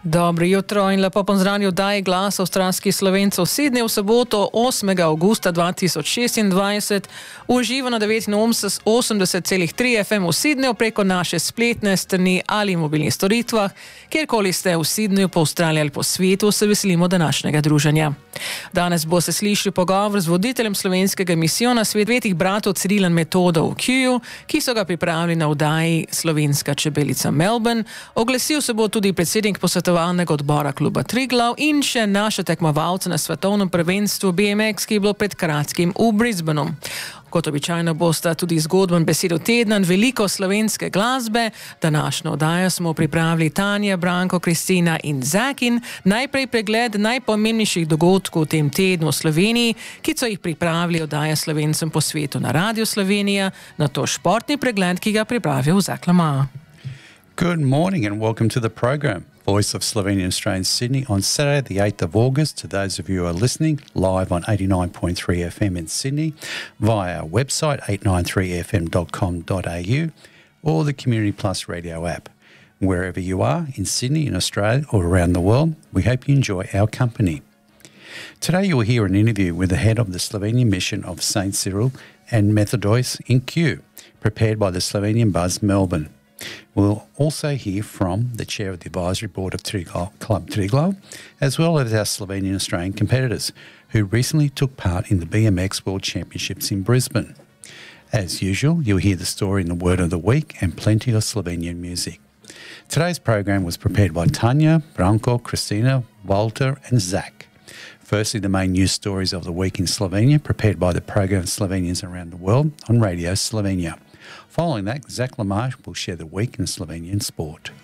Dobro jutro in lepo pozdravljeni v oddaji Glas avstralskih Slovencev. Sydney v soboto 8. augusta 2026 uživa na 89,3 FM v Sydneyju preko naše spletne strani ali mobilnih storitvah. Kjerkoli ste v Sydneyju, po Avstraliji ali po svetu, se veselimo današnjega druženja. Danes boste slišali pogovor z voditeljem slovenskega misijona svetih bratov Cirila in Metoda v Kewu, ki so ga pripravili na oddaji Slovenska čebelica Melbourne. Oglasil se bo tudi predsednik posvetovalnega odbora kluba Triglav in še naše tekmovalce na svetovnem prvenstvu BMX, ki je bilo pred kratkim v Brisbaneu. Kot običajno bosta tudi zgodben besedo tedna in veliko slovenske glasbe. Današnjo oddajo smo pripravili Tanja, Branko, Kristina in Zakin. Najprej pregled najpomembnejših dogodkov v tem tednu v Sloveniji, ki so jih pripravili oddaje Slovencem po svetu na Radio Slovenija, nato športni pregled, ki ga pripravil Zak Lamar. Good morning and welcome to the program. Voice of Slovenian Australian Sydney on Saturday the 8th of August. To those of you who are listening live on 89.3 FM in Sydney via our website 893fm.com.au or the Community Plus radio app. Wherever you are in Sydney, in Australia or around the world, we hope you enjoy our company. Today you will hear an interview with the head of the Slovenian mission of St. Cyril and Methodios in Kew, prepared by the Slovenian Buzz Melbourne. We'll also hear from the chair of the advisory board of Club Triglav, as well as our Slovenian Australian competitors who recently took part in the BMX World Championships in Brisbane. As usual, you'll hear the story in the word of the week and plenty of Slovenian music. Today's program was prepared by Tanya, Branko, Kristina, Walter and Zach. Firstly, the main news stories of the week in Slovenia, prepared by the program Slovenians Around the World on Radio Slovenia. Following that, Zach Lamar will share the week in Slovenian sport.